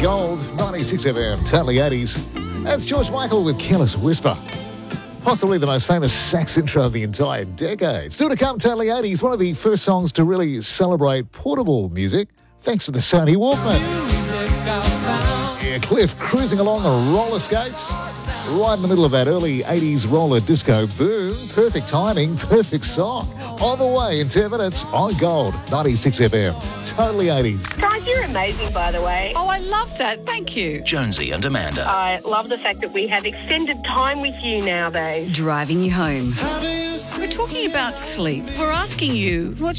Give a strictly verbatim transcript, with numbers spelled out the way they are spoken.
Gold, ninety-six F M, totally eighties. That's George Michael with Careless Whisper. Possibly the most famous sax intro of the entire decade. Still to come, totally eighties, one of the first songs to really celebrate portable music, thanks to the Sony Walkman. Yeah, Cliff cruising along the roller skates, right in the middle of that early eighties roller disco boom. Perfect timing, perfect song. On the way in ten minutes on Gold, ninety-six F M, totally eighties. Guys, you're amazing, by the way. Oh, I love that. Thank you. Jonesy and Amanda. I love the fact that we have extended time with you nowadays. Driving you home. We're talking about sleep. We're asking you, what's